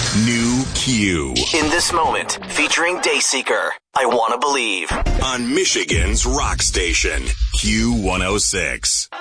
New Q. In This Moment, featuring Dayseeker. I Want to Believe. On Michigan's rock station, Q106.